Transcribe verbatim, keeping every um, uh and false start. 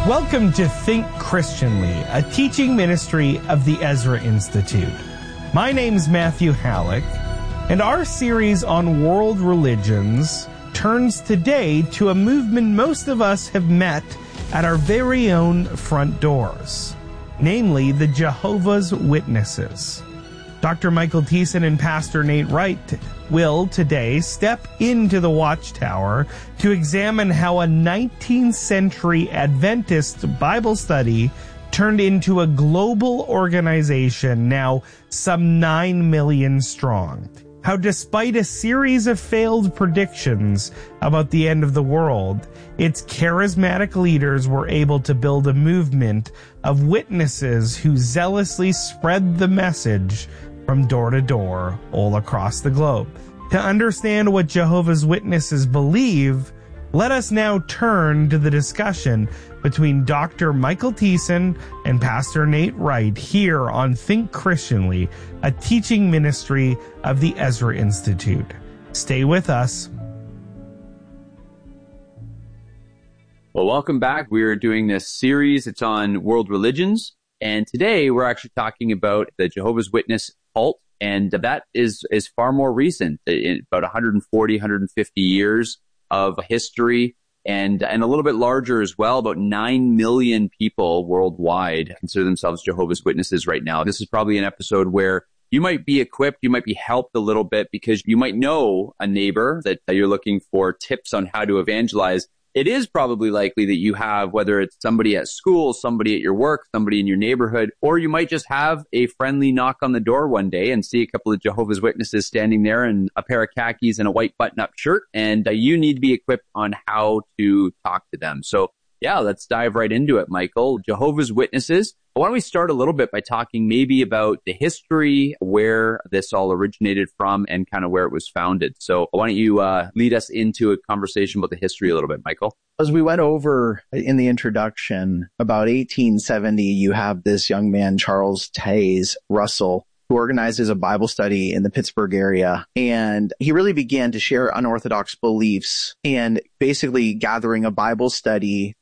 Welcome to Think Christianly, a teaching ministry of the Ezra Institute. My name's Matthew Halleck, and our series on world religions turns today to a movement most of us have met at our very own front doors, namely the Jehovah's Witnesses. Doctor Michael Thiessen and Pastor Nate Wright will today step into the Watchtower to examine how a nineteenth century Adventist Bible study turned into a global organization now some nine million strong. How despite a series of failed predictions about the end of the world, its charismatic leaders were able to build a movement of witnesses who zealously spread the message from door to door all across the globe. To understand what Jehovah's Witnesses believe, let us now turn to the discussion between Doctor Michael Thiessen and Pastor Nate Wright here on Think Christianly, a teaching ministry of the Ezra Institute. Stay with us. Well, welcome back. We're doing this series. It's on world religions. And today we're actually talking about the Jehovah's Witness cult. And that is, is far more recent, about one hundred forty, one hundred fifty years of history, and, and a little bit larger as well. About nine million people worldwide consider themselves Jehovah's Witnesses right now. This is probably an episode where you might be equipped, you might be helped a little bit because you might know a neighbor that you're looking for tips on how to evangelize. It is probably likely that you have, whether it's somebody at school, somebody at your work, somebody in your neighborhood, or you might just have a friendly knock on the door one day and see a couple of Jehovah's Witnesses standing there in a pair of khakis and a white button-up shirt, and uh, you need to be equipped on how to talk to them. So yeah, let's dive right into it, Michael. Jehovah's Witnesses. Why don't we start a little bit by talking maybe about the history, where this all originated from, and kind of where it was founded. So why don't you uh, lead us into a conversation about the history a little bit, Michael? As we went over in the introduction, about eighteen seventy, you have this young man, Charles Taze Russell, who organizes a Bible study in the Pittsburgh area. And he really began to share unorthodox beliefs and basically gathering a Bible study